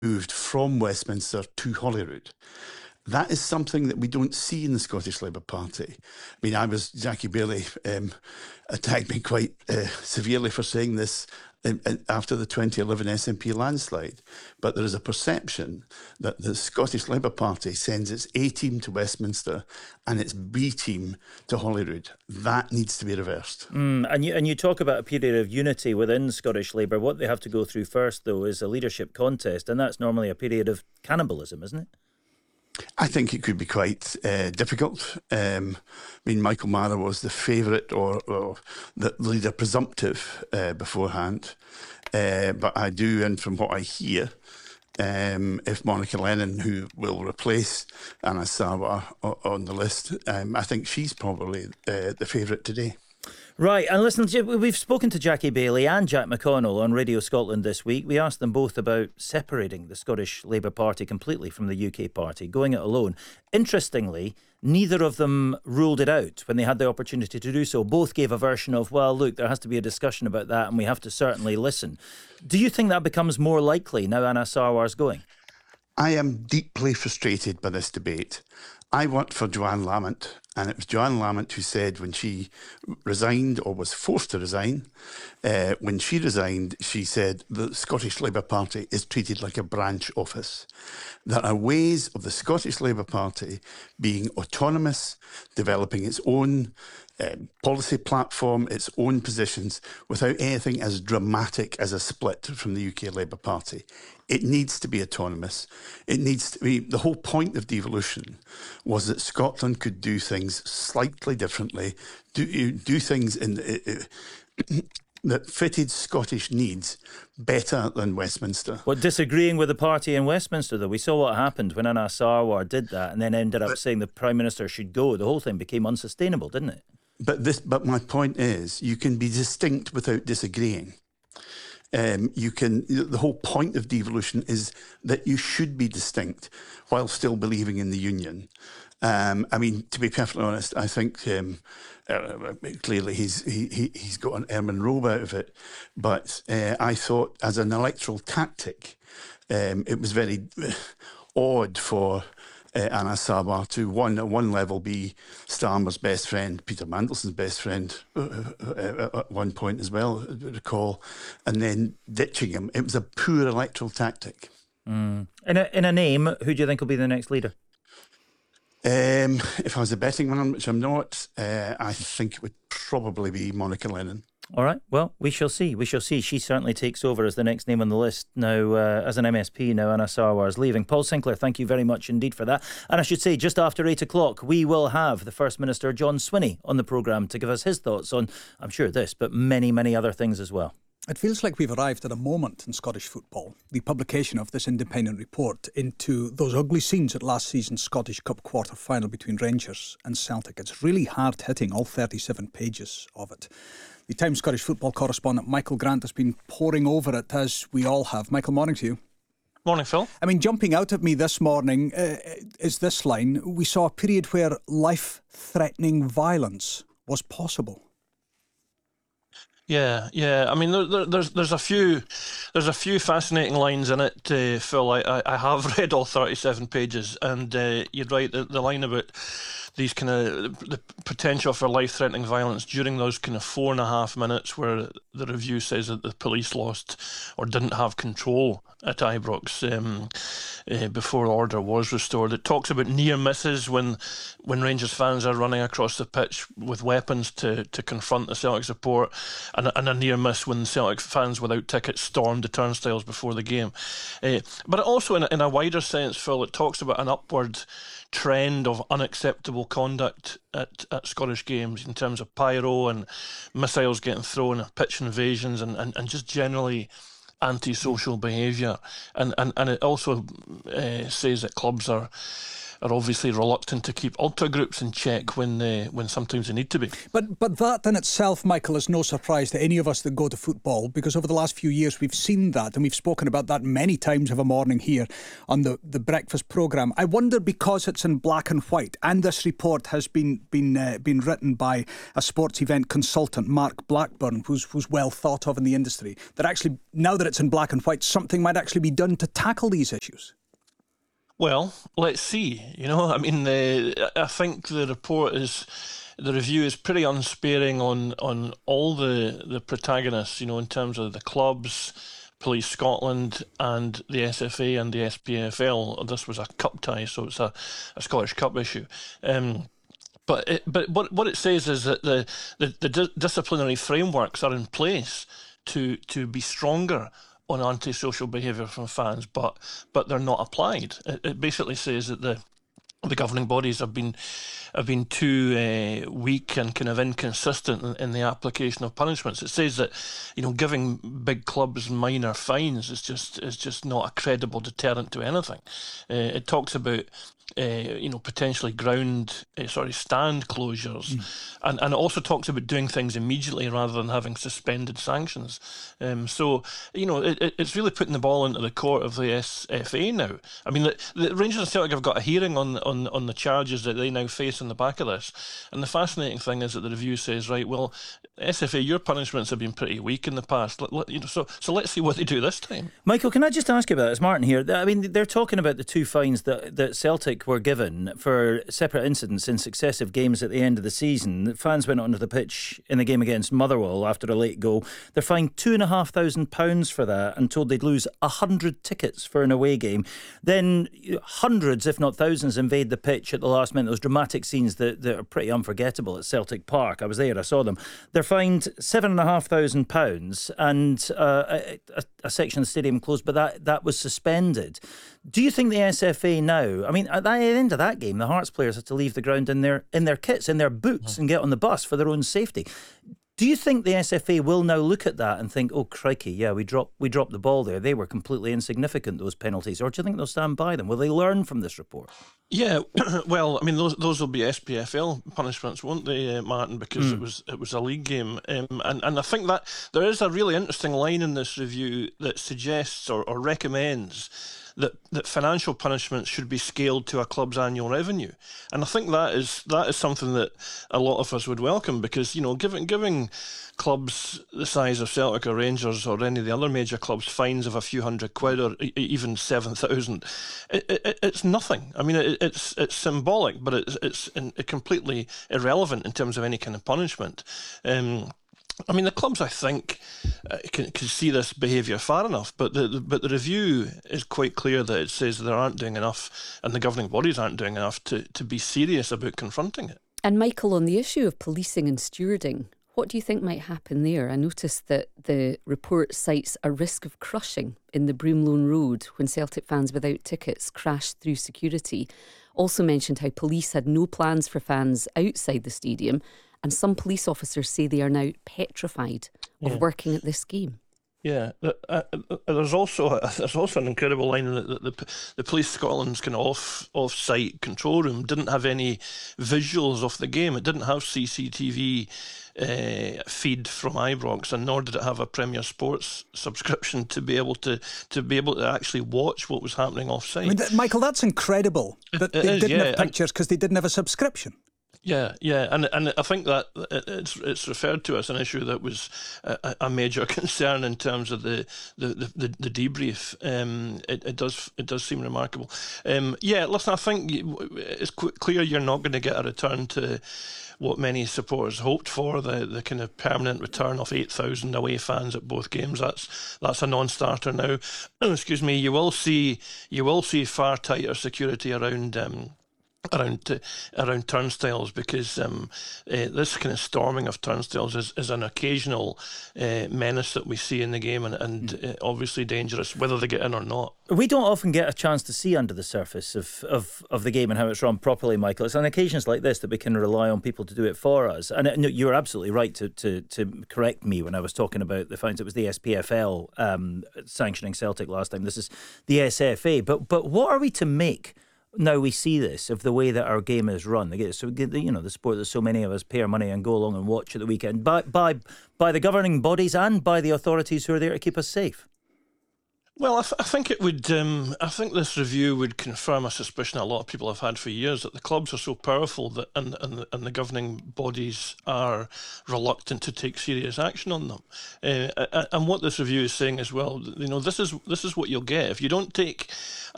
moved from Westminster to Holyrood. That is something that we don't see in the Scottish Labour Party. I mean, Jackie Baillie attacked me quite severely for saying this after the 2011 SNP landslide. But there is a perception that the Scottish Labour Party sends its A team to Westminster and its B team to Holyrood. That needs to be reversed. And you talk about a period of unity within Scottish Labour. What they have to go through first, though, is a leadership contest, and that's normally a period of cannibalism, isn't it? I think it could be quite difficult. I mean, Michael Mara was the favourite or the leader presumptive beforehand. But I do, and from what I hear, if Monica Lennon, who will replace Anas Sarwar on the list, I think she's probably the favourite today. Right, and listen, we've spoken to Jackie Baillie and Jack McConnell on Radio Scotland this week. We asked them both about separating the Scottish Labour Party completely from the UK party, going it alone. Interestingly, neither of them ruled it out when they had the opportunity to do so. Both gave a version of, well, look, there has to be a discussion about that and we have to certainly listen. Do you think that becomes more likely now Anas Sarwar's going? I am deeply frustrated by this debate. I worked for Joanne Lamont, and it was Joanne Lamont who said when she resigned or was forced to resign, when she resigned, she said the Scottish Labour Party is treated like a branch office. There are ways of the Scottish Labour Party being autonomous, developing its own policy platform, its own positions, without anything as dramatic as a split from the UK Labour Party. It needs to be autonomous. It needs to be. The whole point of devolution was that Scotland could do things slightly differently, do things that fitted Scottish needs better than Westminster. Well, disagreeing with the party in Westminster, though, we saw what happened when Anas Sarwar did that and then ended up saying the Prime Minister should go. The whole thing became unsustainable, didn't it? But my point is, you can be distinct without disagreeing. The whole point of devolution is that you should be distinct while still believing in the union. I mean, to be perfectly honest, I think clearly he's got an Erman robe out of it. But I thought, as an electoral tactic, it was very odd for Anas Sarwar to at one level be Starmer's best friend, Peter Mandelson's best friend at one point as well, I recall, and then ditching him. It was a poor electoral tactic. In a name, who do you think will be the next leader? If I was a betting man, which I'm not, I think it would probably be Monica Lennon. All right, well, we shall see. We shall see. She certainly takes over as the next name on the list now, as an MSP now Anas Sarwar is leaving. Paul Sinclair, thank you very much indeed for that. And I should say, just after 8 o'clock, we will have the First Minister, John Swinney, on the programme to give us his thoughts on, I'm sure this, but many, many other things as well. It feels like we've arrived at a moment in Scottish football, the publication of this independent report into those ugly scenes at last season's Scottish Cup quarter-final between Rangers and Celtic. It's really hard-hitting, all 37 pages of it. The Times Scottish football correspondent Michael Grant has been poring over it, as we all have. Michael, morning to you. Morning, Phil. I mean, jumping out at me this morning is this line: we saw a period where life-threatening violence was possible. Yeah. I mean, there's a few fascinating lines in it, Phil. I have read all 37 pages, and you're right. The line about these kind of the potential for life-threatening violence during those kind of 4.5 minutes where the review says that the police lost or didn't have control at Ibrox before order was restored. It talks about near misses when Rangers fans are running across the pitch with weapons to confront the Celtic support, and a near miss when Celtic fans without tickets stormed the turnstiles before the game. But also in a wider sense, Phil, it talks about an upward trend of unacceptable conduct at Scottish games in terms of pyro and missiles getting thrown, pitch invasions, and just generally antisocial behaviour. And it also says that clubs are obviously reluctant to keep ultra groups in check when sometimes they need to be. But that in itself, Michael, is no surprise to any of us that go to football, because over the last few years we've seen that, and we've spoken about that many times of a morning here on the breakfast programme. I wonder, because it's in black and white, and this report has been written by a sports event consultant, Mark Blackburn, who's well thought of in the industry, that actually, now that it's in black and white, something might actually be done to tackle these issues. Well, let's see. I mean, I think the review is pretty unsparing on all the protagonists, in terms of the clubs, Police Scotland and the SFA and the SPFL. This was a cup tie, so it's a Scottish Cup issue. But what it says is that the disciplinary frameworks are in place to be stronger on antisocial behaviour from fans, but they're not applied. It basically says that the governing bodies have been too weak and kind of inconsistent in the application of punishments. It says that giving big clubs minor fines is just not a credible deterrent to anything. It talks about potentially stand closures, and it also talks about doing things immediately rather than having suspended sanctions. So it's really putting the ball into the court of the SFA now. I mean, the Rangers and Celtic have got a hearing on the charges that they now face on the back of this, and the fascinating thing is that the review says, right, well, SFA, your punishments have been pretty weak in the past. So let's see what they do this time. Michael, can I just ask you about this? Martin here. I mean, they're talking about the two fines that Celtic were given for separate incidents in successive games at the end of the season. The fans went onto the pitch in the game against Motherwell after a late goal. They're fined £2,500 for that and told they'd lose 100 tickets for an away game. Then hundreds, if not thousands, invade the pitch at the last minute. Those dramatic scenes that are pretty unforgettable at Celtic Park. I was there, I saw them. They're fined £7,500 and a section of the stadium closed, but that was suspended. Do you think the SFA now, I mean, at the end of that game, the Hearts players had to leave the ground in their kits, in their boots, and get on the bus for their own safety. Do you think the SFA will now look at that and think, oh, crikey, yeah, we dropped the ball there. They were completely insignificant, those penalties. Or do you think they'll stand by them? Will they learn from this report? Yeah, well, I mean, those will be SPFL punishments, won't they, Martin? Because it was a league game, and I think that there is a really interesting line in this review that suggests or recommends that financial punishments should be scaled to a club's annual revenue, and I think that is something that a lot of us would welcome, because giving clubs the size of Celtic or Rangers or any of the other major clubs fines of a few £100 or even 7,000, it's nothing. I mean, it's symbolic, but it's completely irrelevant in terms of any kind of punishment. I mean, the clubs, I think, can see this behaviour far enough, but the review is quite clear that it says they aren't doing enough, and the governing bodies aren't doing enough to be serious about confronting it. And Michael, on the issue of policing and stewarding, what do you think might happen there? I noticed that the report cites a risk of crushing in the Broomloan Road when Celtic fans without tickets crashed through security. Also mentioned how police had no plans for fans outside the stadium, and some police officers say they are now petrified of working at this game. Yeah, there's also an incredible line that the Police Scotland's kind of off-site control room didn't have any visuals of the game. It didn't have CCTV feed from Ibrox, and nor did it have a Premier Sports subscription to be able to actually watch what was happening off-site. I mean, Michael, that's incredible that they didn't have pictures because they didn't have a subscription. Yeah, and I think that it's referred to as an issue that was a major concern in terms of the debrief. It does seem remarkable. Listen, I think it's clear you're not going to get a return to what many supporters hoped for, the kind of permanent return of 8,000 away fans at both games. That's a non-starter now. Excuse me. You will see far tighter security around turnstiles, because this kind of storming of turnstiles is an occasional menace that we see in the game, and obviously dangerous, whether they get in or not. We don't often get a chance to see under the surface of the game and how it's run properly, Michael. It's on occasions like this that we can rely on people to do it for us. And you're absolutely right to correct me when I was talking about the fines. It was the SPFL sanctioning Celtic last time. This is the SFA. But what are we to make now we see this, of the way that our game is run. So, the sport that so many of us pay our money and go along and watch at the weekend, by the governing bodies and by the authorities who are there to keep us safe? Well, I think it would. I think this review would confirm a suspicion a lot of people have had for years, that the clubs are so powerful that and the governing bodies are reluctant to take serious action on them. And what this review is saying as well, this is what you'll get if you don't take